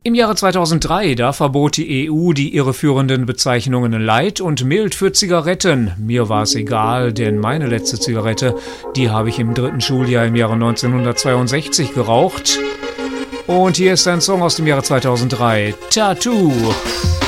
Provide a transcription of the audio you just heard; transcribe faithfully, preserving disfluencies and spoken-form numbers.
Im Jahre zweitausenddrei, da verbot die E U die irreführenden Bezeichnungen Light und Mild für Zigaretten. Mir war es egal, denn meine letzte Zigarette, die habe ich im dritten Schuljahr im Jahre neunzehnhundertzweiundsechzig geraucht. Und hier ist ein Song aus dem Jahre zweitausenddrei, Tattoo.